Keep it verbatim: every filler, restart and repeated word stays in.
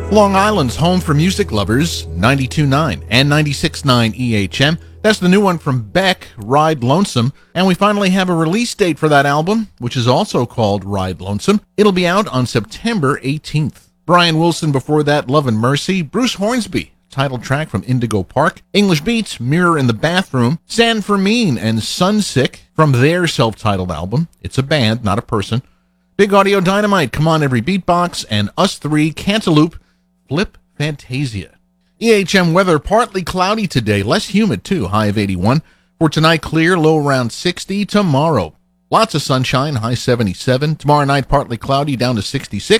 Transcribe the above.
Long Island's home for music lovers, ninety-two point nine and ninety-six point nine E H M. That's the new one from Beck, Ride Lonesome. And we finally have a release date for that album, which is also called Ride Lonesome. It'll be out on September eighteenth. Brian Wilson before that, Love and Mercy. Bruce Hornsby, title track from Indigo Park. English Beats, Mirror in the Bathroom. San Fermin and Sunsick from their self-titled album. It's a band, not a person. Big Audio Dynamite, Come On Every Beatbox. And Us Three, Cantaloupe, Flip Fantasia. E H M weather, partly cloudy today, less humid too, high of eighty-one. For tonight, clear, low around sixty. Tomorrow, lots of sunshine, high seventy-seven. Tomorrow night, partly cloudy, down to sixty-six.